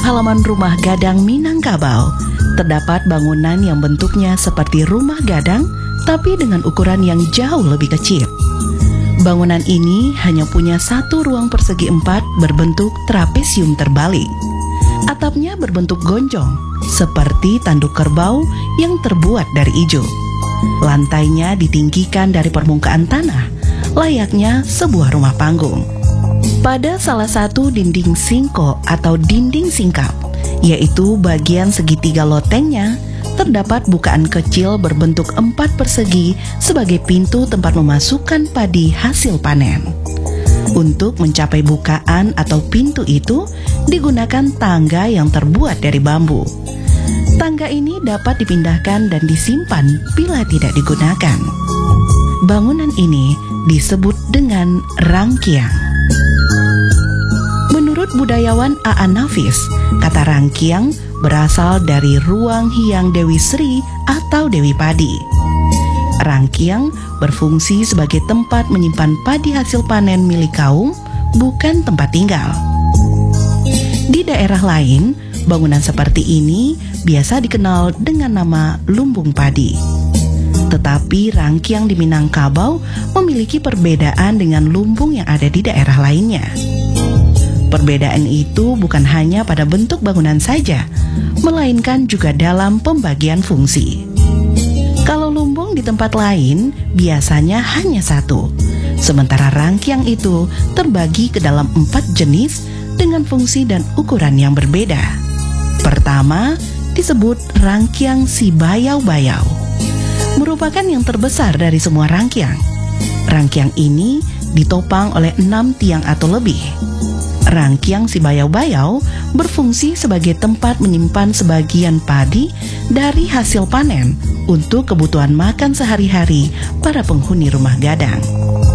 setiap halaman rumah gadang Minangkabau, terdapat bangunan yang bentuknya seperti rumah gadang, tapi dengan ukuran yang jauh lebih kecil. Bangunan ini hanya punya satu ruang persegi 4 berbentuk trapesium terbalik. Atapnya berbentuk gonjong, seperti tanduk kerbau yang terbuat dari ijo. Lantainya ditinggikan dari permukaan tanah, layaknya sebuah rumah panggung. Pada salah satu dinding singko atau dinding singkap, yaitu bagian segitiga lotengnya, terdapat bukaan kecil berbentuk 4 persegi sebagai pintu tempat memasukkan padi hasil panen. Untuk mencapai bukaan atau pintu itu, digunakan tangga yang terbuat dari bambu. Tangga ini dapat dipindahkan dan disimpan bila tidak digunakan. Bangunan ini disebut dengan rangkiang. Menurut budayawan A.A. Nafis, kata rangkiang berasal dari ruang Hyang Dewi Sri atau Dewi Padi. Rangkiang berfungsi sebagai tempat menyimpan padi hasil panen milik kaum, bukan tempat tinggal. Di daerah lain, bangunan seperti ini biasa dikenal dengan nama lumbung padi. Tetapi rangkiang di Minangkabau memiliki perbedaan dengan lumbung yang ada di daerah lainnya. Perbedaan itu bukan hanya pada bentuk bangunan saja, melainkan juga dalam pembagian fungsi. Kalau lumbung di tempat lain biasanya hanya satu, sementara rangkiang itu terbagi ke dalam 4 jenis dengan fungsi dan ukuran yang berbeda. Pertama, disebut rangkiang si bayau-bayau. Merupakan yang terbesar dari semua rangkiang. Rangkiang ini ditopang oleh 6 tiang atau lebih. Rangkiang si bayau-bayau berfungsi sebagai tempat menyimpan sebagian padi dari hasil panen untuk kebutuhan makan sehari-hari para penghuni rumah gadang.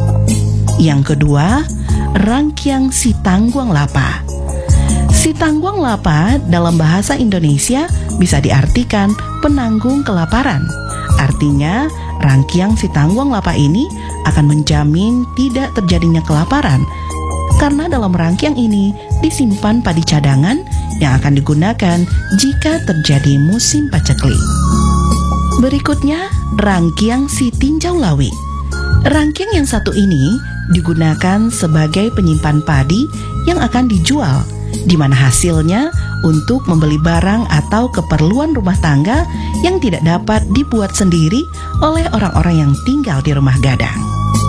Yang kedua, rangkiang si tangguang lapa. Si tangguang lapa dalam bahasa Indonesia bisa diartikan penanggung kelaparan. Artinya, rangkiang si tangguang lapa ini akan menjamin tidak terjadinya kelaparan, karena dalam rangkiang ini disimpan padi cadangan yang akan digunakan jika terjadi musim paceklik. Berikutnya, rangkiang si tinjau lawi. Rangkiang yang satu ini digunakan sebagai penyimpan padi yang akan dijual, di mana hasilnya untuk membeli barang atau keperluan rumah tangga yang tidak dapat dibuat sendiri oleh orang-orang yang tinggal di rumah gadang.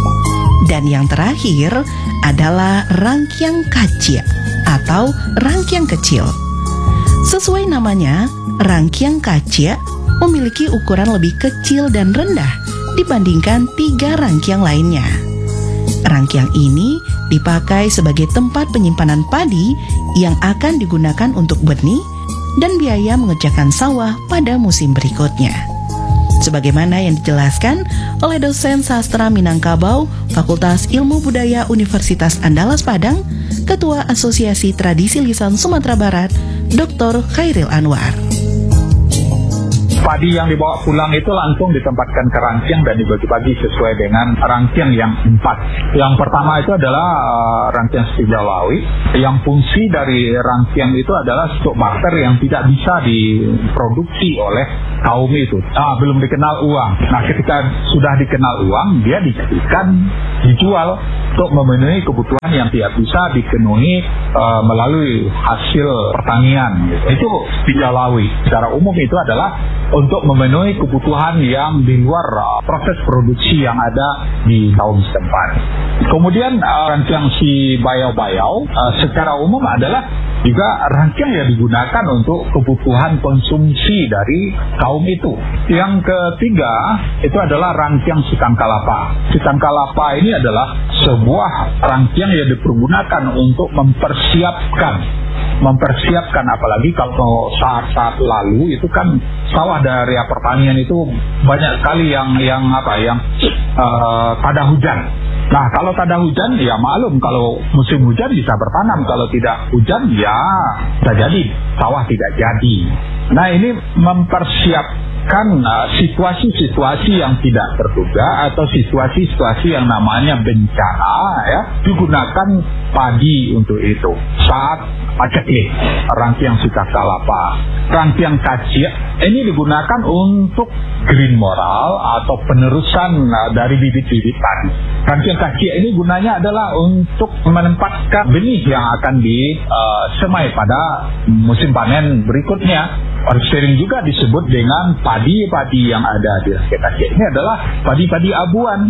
Dan yang terakhir adalah rangkiang kacia atau rangkiang kecil. Sesuai namanya, rangkiang kacia memiliki ukuran lebih kecil dan rendah dibandingkan 3 rangkiang lainnya. Rangkiang ini dipakai sebagai tempat penyimpanan padi yang akan digunakan untuk benih dan biaya mengerjakan sawah pada musim berikutnya. Sebagaimana yang dijelaskan oleh dosen sastra Minangkabau, Fakultas Ilmu Budaya Universitas Andalas Padang, Ketua Asosiasi Tradisi Lisan Sumatera Barat, Dr. Khairil Anwar. Padi yang dibawa pulang itu langsung ditempatkan ke rangkiang dan dibagi-bagi sesuai dengan rangkiang yang 4. Yang pertama itu adalah rangkiang tinjau lawi. Yang fungsi dari rangkiang itu adalah stok barter yang tidak bisa diproduksi oleh kaum itu. Belum dikenal uang. Nah, ketika sudah dikenal uang, dia dijadikan dijual untuk memenuhi kebutuhan yang tidak bisa dipenuhi melalui hasil pertanian. Itu tinjau lawi. Secara umum itu adalah untuk memenuhi kebutuhan yang di luar proses produksi yang ada di kaum setempat. Kemudian rangkiang si bayau-bayau secara umum adalah juga rangkiang yang digunakan untuk kebutuhan konsumsi dari kaum itu. Yang ketiga itu adalah rangkiang si tangkalapa. Si tangkalapa ini adalah sebuah rangkiang yang dipergunakan untuk mempersiapkan apalagi kalau saat-saat lalu itu kan sawah dari pertanian itu banyak sekali yang pada hujan. Nah, kalau tak ada hujan, ya maklum, kalau musim hujan bisa bertanam, kalau tidak hujan, ya bisa jadi sawah tidak jadi. Nah, ini mempersiapkan situasi-situasi yang tidak terduga atau situasi-situasi yang namanya bencana, ya, digunakan padi untuk itu. Saat paceklik, rangkiang sukakalapa, rangkiang kacia, ini digunakan untuk green moral atau penerusan dari bibit-bibit padi. Rangkiang kacia ini gunanya adalah untuk menempatkan benih yang akan disemai pada musim panen berikutnya. Sering juga disebut dengan padi-padi yang ada di rangkiang kacia ini adalah padi-padi abuan.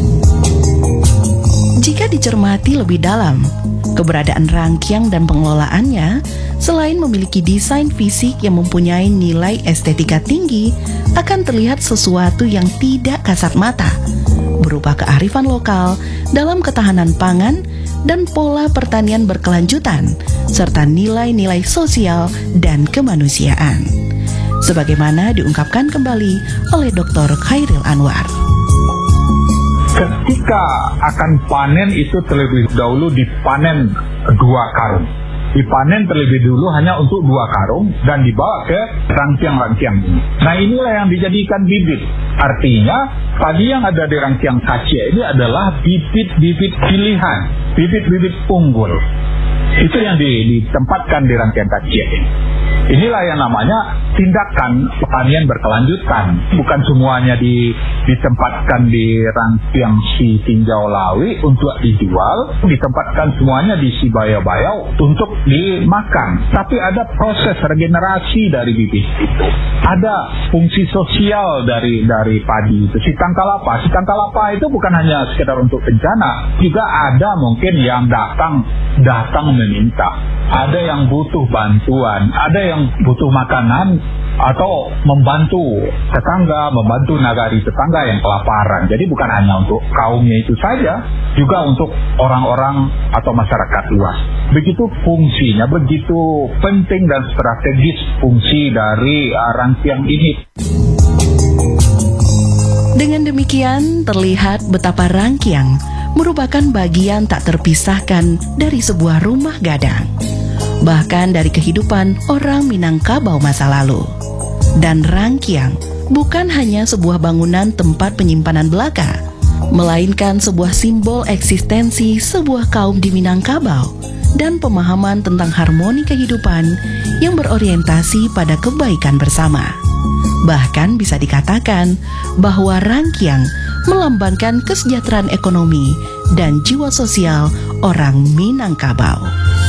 Jika dicermati lebih dalam, keberadaan rangkiang dan pengelolaannya, selain memiliki desain fisik yang mempunyai nilai estetika tinggi, akan terlihat sesuatu yang tidak kasat mata, berupa kearifan lokal dalam ketahanan pangan dan pola pertanian berkelanjutan, serta nilai-nilai sosial dan kemanusiaan. Sebagaimana diungkapkan kembali oleh Dr. Khairil Anwar. Ketika akan panen itu terlebih dahulu dipanen 2 karung. Dipanen terlebih dulu hanya untuk 2 karung dan dibawa ke rangkiang-rangkiang ini. Nah, inilah yang dijadikan bibit. Artinya, padi yang ada di rangkiang kacia ini adalah bibit-bibit pilihan, bibit-bibit unggul. Itu yang ditempatkan di rangkiang kacia ini. Inilah yang namanya tindakan pertanian berkelanjutan. Bukan semuanya ditempatkan di rangkiang si tinjau lawi untuk dijual, ditempatkan semuanya di si bayau-bayau untuk dimakan. Tapi ada proses regenerasi dari bibit itu. Ada fungsi sosial dari padi itu. Si tangkalapa itu bukan hanya sekedar untuk bencana, juga ada mungkin yang datang meminta. Ada yang butuh bantuan, ada yang butuh makanan, atau membantu tetangga, membantu nagari tetangga yang kelaparan. Jadi bukan hanya untuk kaumnya itu saja, juga untuk orang-orang atau masyarakat luas. Begitu fungsinya, begitu penting dan strategis fungsi dari rangkiang ini. Dengan demikian, terlihat betapa rangkiang merupakan bagian tak terpisahkan dari sebuah rumah gadang, bahkan dari kehidupan orang Minangkabau masa lalu. Dan rangkiang bukan hanya sebuah bangunan tempat penyimpanan belaka, melainkan sebuah simbol eksistensi sebuah kaum di Minangkabau dan pemahaman tentang harmoni kehidupan yang berorientasi pada kebaikan bersama. Bahkan bisa dikatakan bahwa rangkiang melambangkan kesejahteraan ekonomi dan jiwa sosial orang Minangkabau.